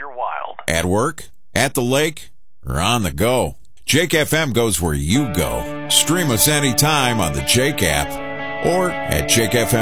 you're wild. At work, at the lake, or on the go. Jake FM goes where you go. Stream us anytime on the Jake app or at jakefm.com.